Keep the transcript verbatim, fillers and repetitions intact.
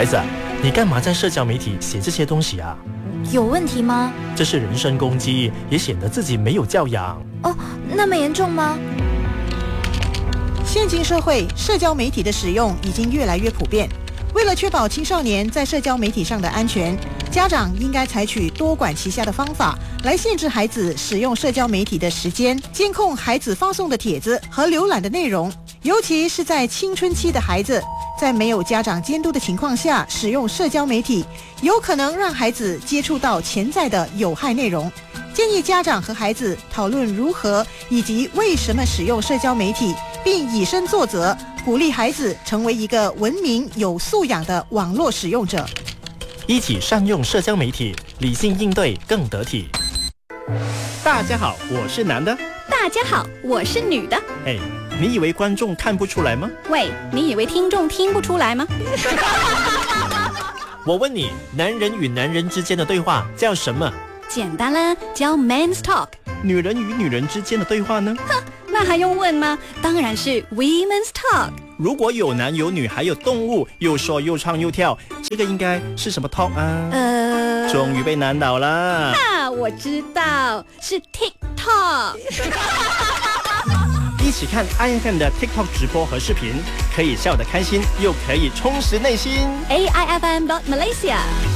孩子，你干嘛在社交媒体写这些东西啊？ 有问题吗？ 这是人身攻击，也显得自己没有教养。 哦，那么严重吗？ 现今社会，社交媒体的使用已经越来越普遍。为了确保青少年在社交媒体上的安全，家长应该采取多管齐下的方法来限制孩子使用社交媒体的时间，监控孩子发送的帖子和浏览的内容，尤其是在青春期的孩子，在没有家长监督的情况下使用社交媒体，有可能让孩子接触到潜在的有害内容。建议家长和孩子讨论如何以及为什么使用社交媒体，并以身作则，鼓励孩子成为一个文明有素养的网络使用者。 一起善用社交媒体，理性应对更得体。大家好，我是男的。 大家好，我是女的。 哎，你以为观众看不出来吗？ 喂，你以为听众听不出来吗？ 我问你，男人与男人之间的对话叫什么？ 简单啦，叫 Men's Talk。 女人与女人之间的对话呢？ 哼，那还用问吗？当然是 Women's Talk。 如果有男有女还有动物，又说又唱又跳，这个应该是什么 talk 啊？ 呃， 终于被难倒了。 哈，我知道，是 TikTok。 一起看 I F M 的 TikTok 直播和视频，可以笑得开心，又可以充实内心。 A I F M dot Malaysia。